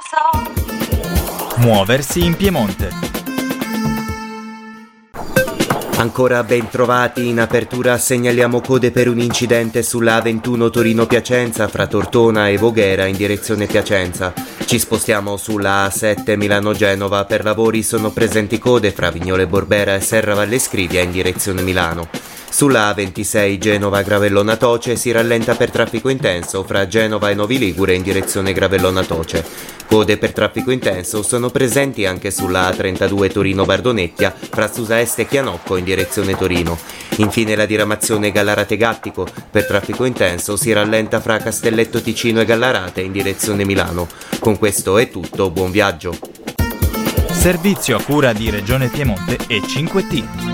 Muoversi in Piemonte. Ancora ben trovati, in apertura segnaliamo code per un incidente sulla A21 Torino-Piacenza fra Tortona e Voghera in direzione Piacenza. Ci spostiamo sulla A7 Milano-Genova, per lavori sono presenti code fra Vignole Borbera e Serra Valle Scrivia in direzione Milano. Sulla A26 Genova-Gravellona Toce si rallenta per traffico intenso fra Genova e Novi Ligure in direzione Gravellona Toce. Code per traffico intenso sono presenti anche sulla A32 Torino-Bardonecchia fra Susa Est e Chianocco in direzione Torino. Infine la diramazione Gallarate-Gattico, per traffico intenso si rallenta fra Castelletto Ticino e Gallarate in direzione Milano. Con questo è tutto, buon viaggio. Servizio a cura di Regione Piemonte e 5T.